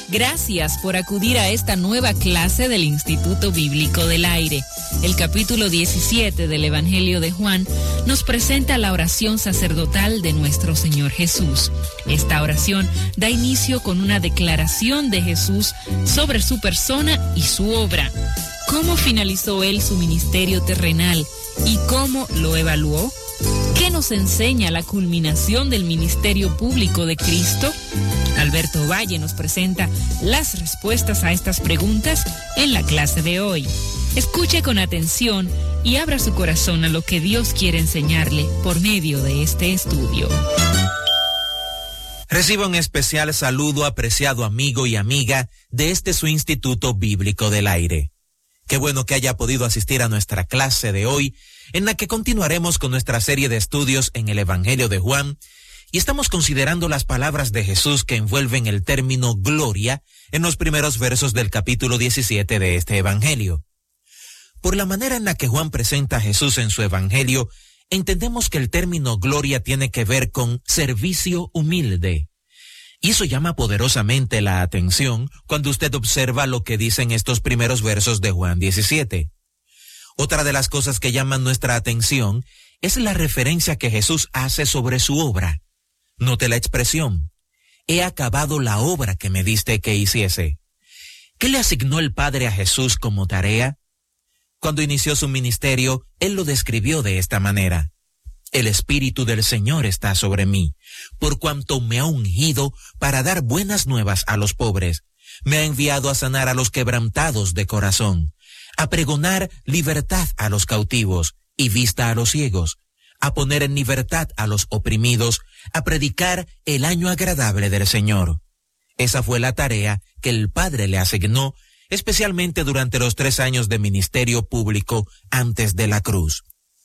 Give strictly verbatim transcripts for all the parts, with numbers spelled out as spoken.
Gracias por acudir a esta nueva clase del Instituto Bíblico del Aire. El capítulo diecisiete del Evangelio de Juan nos presenta la oración sacerdotal de nuestro Señor Jesús. Esta oración da inicio con una declaración de Jesús sobre su persona y su obra. ¿Cómo finalizó él su ministerio terrenal y cómo lo evaluó? ¿Qué nos enseña la culminación del ministerio público de Cristo? Alberto Valle nos presenta las respuestas a estas preguntas en la clase de hoy. Escuche con atención y abra su corazón a lo que Dios quiere enseñarle por medio de este estudio. Reciba un especial saludo, apreciado amigo y amiga de este su Instituto Bíblico del Aire. Qué bueno que haya podido asistir a nuestra clase de hoy, en la que continuaremos con nuestra serie de estudios en el Evangelio de Juan, y estamos considerando las palabras de Jesús que envuelven el término gloria en los primeros versos del capítulo diecisiete de este Evangelio. Por la manera en la que Juan presenta a Jesús en su Evangelio, entendemos que el término gloria tiene que ver con servicio humilde. Y eso llama poderosamente la atención cuando usted observa lo que dicen estos primeros versos de Juan diecisiete. Otra de las cosas que llaman nuestra atención es la referencia que Jesús hace sobre su obra. Note la expresión: he acabado la obra que me diste que hiciese. ¿Qué le asignó el Padre a Jesús como tarea? Cuando inició su ministerio, él lo describió de esta manera: el Espíritu del Señor está sobre mí, por cuanto me ha ungido para dar buenas nuevas a los pobres. Me ha enviado a sanar a los quebrantados de corazón, a pregonar libertad a los cautivos y vista a los ciegos, a poner en libertad a los oprimidos, a predicar el año agradable del Señor. Esa fue la tarea que el Padre le asignó, especialmente durante los tres años de ministerio público antes de la cruz.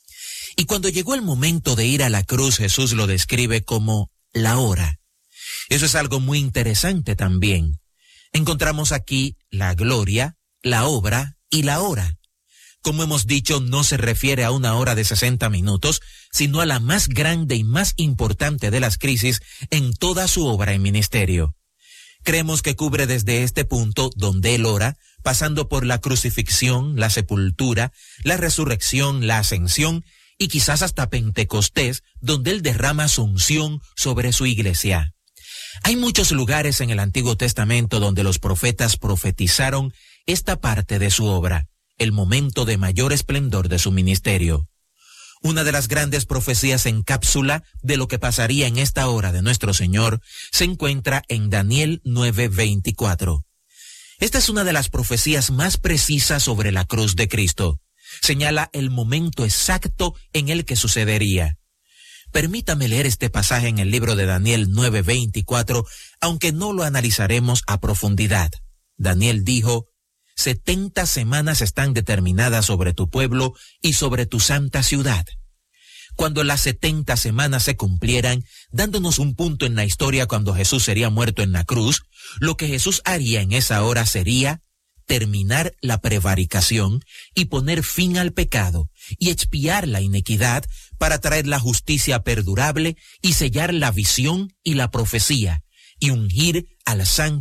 Y cuando llegó el momento de ir a la cruz, Jesús lo describe como la hora. Eso es algo muy interesante también. Encontramos aquí la gloria, la obra y la hora. Como hemos dicho, no se refiere a una hora de sesenta minutos, sino a la más grande y más importante de las crisis en toda su obra y ministerio. Creemos que cubre desde este punto donde él ora, pasando por la crucifixión, la sepultura, la resurrección, la ascensión, y quizás hasta Pentecostés, donde él derrama su unción sobre su iglesia. Hay muchos lugares en el Antiguo Testamento donde los profetas profetizaron esta parte de su obra, el momento de mayor esplendor de su ministerio. Una de las grandes profecías en cápsula de lo que pasaría en esta hora de nuestro Señor se encuentra en Daniel nueve veinticuatro. Esta es una de las profecías más precisas sobre la cruz de Cristo. Señala el momento exacto en el que sucedería. Permítame leer este pasaje en el libro de Daniel nueve veinticuatro, aunque no lo analizaremos a profundidad. Daniel dijo: setenta semanas están determinadas sobre tu pueblo y sobre tu santa ciudad. Cuando las setenta semanas se cumplieran, dándonos un punto en la historia cuando Jesús sería muerto en la cruz, lo que Jesús haría en esa hora sería terminar la prevaricación y poner fin al pecado y expiar la iniquidad para traer la justicia perdurable y sellar la visión y la profecía y ungir al santo